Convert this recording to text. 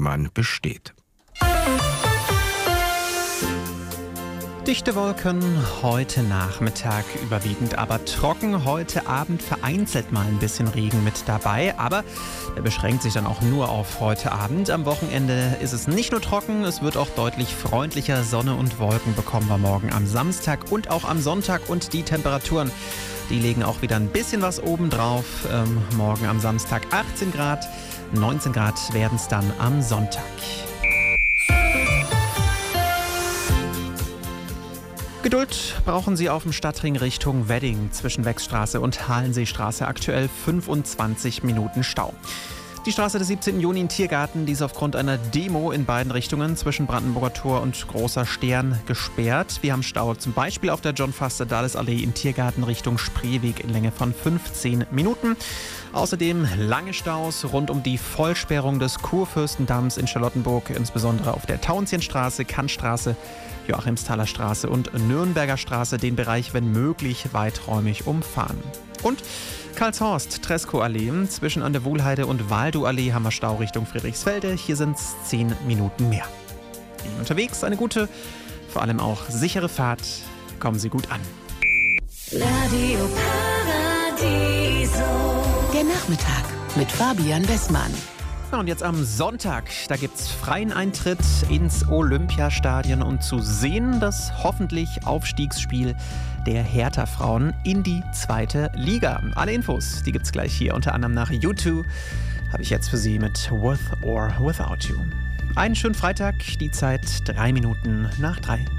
Bessmann besteht. Dichte Wolken, heute Nachmittag überwiegend aber trocken. Heute Abend vereinzelt mal ein bisschen Regen mit dabei, aber der beschränkt sich dann auch nur auf heute Abend. Am Wochenende ist es nicht nur trocken, es wird auch deutlich freundlicher. Sonne und Wolken bekommen wir morgen am Samstag und auch am Sonntag. Und die Temperaturen, die legen auch wieder ein bisschen was oben drauf. Morgen am Samstag 18 Grad, 19 Grad werden es dann am Sonntag. Geduld brauchen Sie auf dem Stadtring Richtung Wedding zwischen Wechstraße und Halenseestraße. Aktuell 25 Minuten Stau. Die Straße des 17. Juni in Tiergarten, die ist aufgrund einer Demo in beiden Richtungen zwischen Brandenburger Tor und Großer Stern gesperrt. Wir haben Stau zum Beispiel auf der John-Foster-Dulles-Allee in Tiergarten Richtung Spreeweg in Länge von 15 Minuten. Außerdem lange Staus rund um die Vollsperrung des Kurfürstendamms in Charlottenburg, insbesondere auf der Tauentzienstraße, Kantstraße, Joachimsthaler Straße und Nürnberger Straße, den Bereich, wenn möglich, weiträumig umfahren. Und Karlshorst, Treskow-Allee, zwischen an der Wohlheide und Waldow-Allee haben wir Stau Richtung Friedrichsfelde. Hier sind es 10 Minuten mehr. Ihnen unterwegs eine gute, vor allem auch sichere Fahrt. Kommen Sie gut an. Radio Paradiso. Der Nachmittag mit Fabian Bessmann. Und jetzt am Sonntag, da gibt's freien Eintritt ins Olympiastadion und zu sehen das hoffentlich Aufstiegsspiel der Hertha-Frauen in die 2. Liga. Alle Infos, die gibt's gleich hier, unter anderem nach U2, habe ich jetzt für Sie mit With or Without You. Einen schönen Freitag, die Zeit 3 Minuten nach 3.